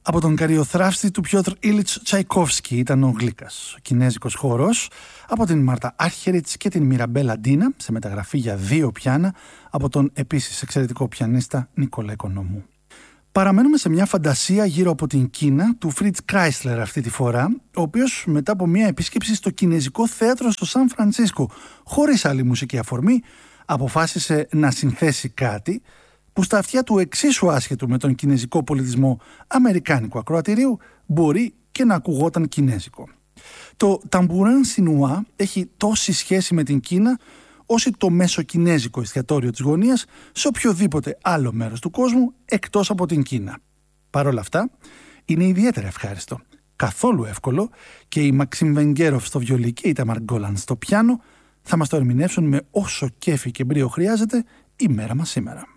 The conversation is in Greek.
Από τον καριοθράφστη του Πιότρ Ήλιτς Τσαϊκόφσκι ήταν ο Γλίκας, ο κινέζικος χορός, από την Μάρτα Άρχεριτς και την Μιραμπέλα Ντίνα, σε μεταγραφή για 2 πιάνα, από τον επίσης εξαιρετικό πιανίστα Νικόλα Οικονόμου. Παραμένουμε σε μια φαντασία γύρω από την Κίνα του Φριτς Κράισλερ αυτή τη φορά, ο οποίος μετά από μια επίσκεψη στο Κινέζικο Θέατρο στο Σαν Φρανσίσκο, χωρίς άλλη μουσική αφορμή, αποφάσισε να συνθέσει κάτι που στα αυτιά του εξίσου άσχετου με τον κινέζικο πολιτισμό αμερικάνικου ακροατηρίου μπορεί και να ακουγόταν κινέζικο. Το ταμπουράν σινουά έχει τόση σχέση με την Κίνα όσο το μεσοκινέζικο εστιατόριο της γωνίας σε οποιοδήποτε άλλο μέρος του κόσμου εκτός από την Κίνα. Παρ' όλα αυτά, είναι ιδιαίτερα ευχάριστο, καθόλου εύκολο και η Μαξίμ Βενγκέροφ στο βιολί και η Ταμάρ Γκόλαν στο πιάνο θα μας το ερμηνεύσουν με όσο κέφι και μπρίο χρειάζεται η μέρα μας σήμερα.